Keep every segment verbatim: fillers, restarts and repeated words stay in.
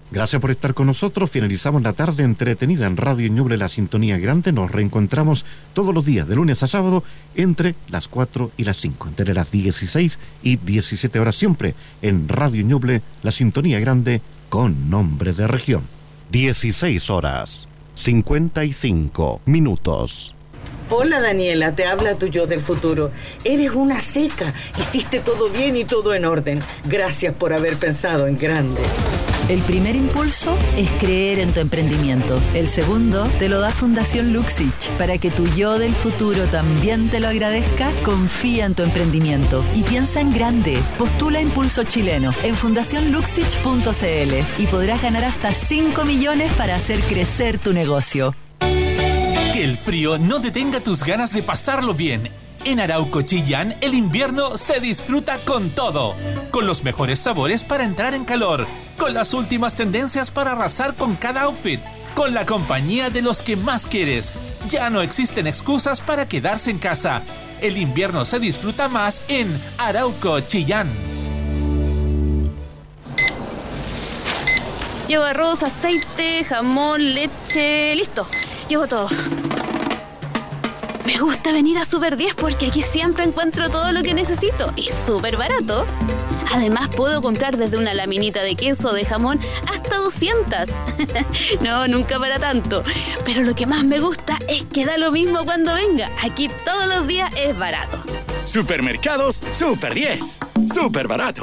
Gracias por estar con nosotros. Finalizamos la tarde entretenida en Radio Ñuble, la sintonía grande. Nos reencontramos todos los días, de lunes a sábado, entre las cuatro y las cinco, entre las dieciséis y diecisiete horas, siempre en Radio Ñuble, la sintonía grande con nombre de región. dieciséis horas, cincuenta y cinco minutos. Hola Daniela, te habla tu yo del futuro. Eres una seca, hiciste todo bien y todo en orden. Gracias por haber pensado en grande. El primer impulso es creer en tu emprendimiento. El segundo te lo da Fundación Luxich. Para que tu yo del futuro también te lo agradezca, confía en tu emprendimiento y piensa en grande. Postula Impulso Chileno en fundación luxich punto c l y podrás ganar hasta cinco millones para hacer crecer tu negocio. Que el frío no detenga tus ganas de pasarlo bien. En Arauco Chillán, el invierno se disfruta con todo. Con los mejores sabores para entrar en calor. Con las últimas tendencias para arrasar con cada outfit. Con la compañía de los que más quieres. Ya no existen excusas para quedarse en casa. El invierno se disfruta más en Arauco Chillán. Llevo arroz, aceite, jamón, leche... Listo, llevo todo. Me gusta venir a Super diez porque aquí siempre encuentro todo lo que necesito y súper barato. Además, puedo comprar desde una laminita de queso o de jamón hasta doscientas. No, nunca para tanto. Pero lo que más me gusta es que da lo mismo cuando venga. Aquí todos los días es barato. Supermercados Super diez. Súper barato.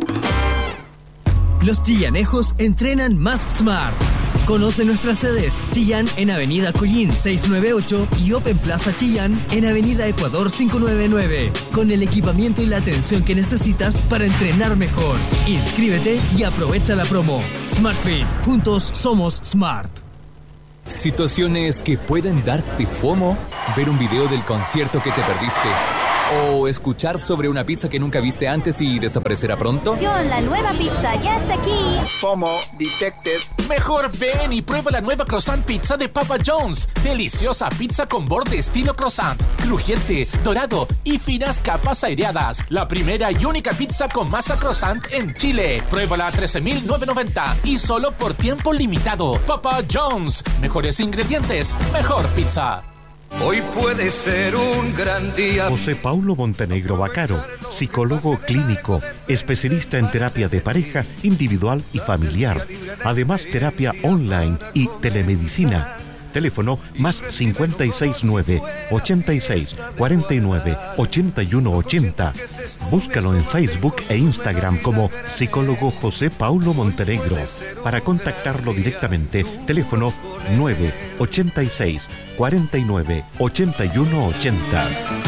Los chillanejos entrenan más smart. Conoce nuestras sedes: Chillán en Avenida Collín seiscientos noventa y ocho y Open Plaza Chillán en Avenida Ecuador quinientos noventa y nueve, con el equipamiento y la atención que necesitas para entrenar mejor. Inscríbete y aprovecha la promo. SmartFit, juntos somos smart. Situaciones que pueden darte FOMO: ver un video del concierto que te perdiste, o escuchar sobre una pizza que nunca viste antes y desaparecerá pronto. La nueva pizza ya está aquí. FOMO detected. Mejor ven y prueba la nueva croissant pizza de Papa John's. Deliciosa pizza con borde estilo croissant, crujiente, dorado y finas capas aireadas. La primera y única pizza con masa croissant en Chile. Pruébala a trece mil novecientos noventa y solo por tiempo limitado. Papa John's. Mejores ingredientes, mejor pizza. Hoy puede ser un gran día. José Paulo Montenegro Bacaro, psicólogo clínico, especialista en terapia de pareja, individual y familiar. Además, terapia online y telemedicina. Teléfono más cincuenta y seis nueve, ochenta y seis, cuarenta y nueve, ochenta y uno ochenta. Búscalo en Facebook e Instagram como psicólogo José Paulo Montenegro. Para contactarlo directamente, teléfono nueve, ochenta y seis, cuarenta y nueve, ochenta y uno ochenta.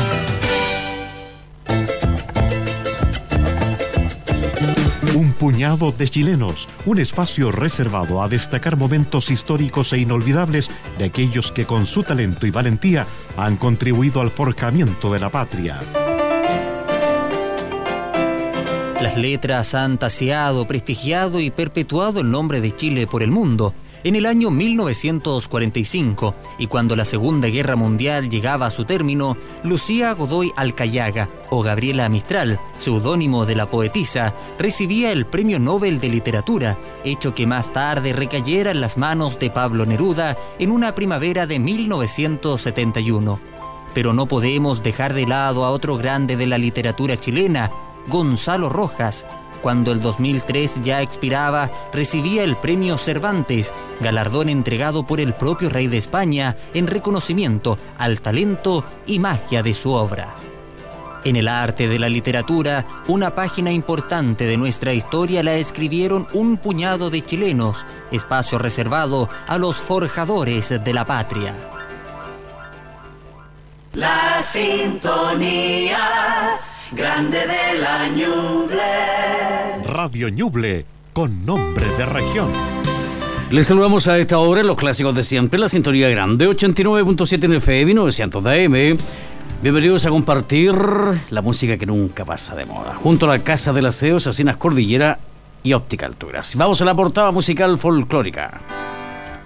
Un puñado de chilenos, un espacio reservado a destacar momentos históricos e inolvidables de aquellos que con su talento y valentía han contribuido al forjamiento de la patria. Las letras han taseado, prestigiado y perpetuado el nombre de Chile por el mundo. En el año mil novecientos cuarenta y cinco, y cuando la Segunda Guerra Mundial llegaba a su término, Lucía Godoy Alcayaga, o Gabriela Mistral, seudónimo de la poetisa, recibía el Premio Nobel de Literatura, hecho que más tarde recayera en las manos de Pablo Neruda en una primavera de mil novecientos setenta y uno. Pero no podemos dejar de lado a otro grande de la literatura chilena, Gonzalo Rojas. Cuando el dos mil tres ya expiraba, recibía el Premio Cervantes, galardón entregado por el propio rey de España en reconocimiento al talento y magia de su obra. En el arte de la literatura, una página importante de nuestra historia la escribieron un puñado de chilenos, espacio reservado a los forjadores de la patria. La sintonía grande de la Ñuble. Radio Ñuble, con nombre de región. Les saludamos a esta hora en los clásicos de siempre, la sintonía grande, ochenta y nueve punto siete en F M, novecientos de A M. Bienvenidos a compartir la música que nunca pasa de moda. Junto a la Casa del Aseo, Asesinas Cordillera y Óptica Alturas. Vamos a la portada musical folclórica.